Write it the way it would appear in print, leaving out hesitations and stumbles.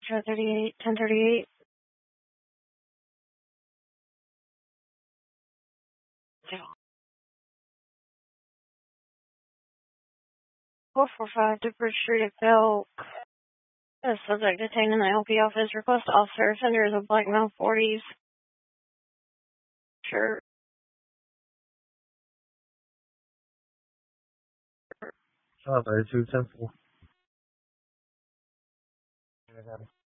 1038, 1038. Yeah. 445 to Bridge Street at Belk. The subject detained in the LP office. Request officer offender is a black male 40s. Sure. 502 Temple.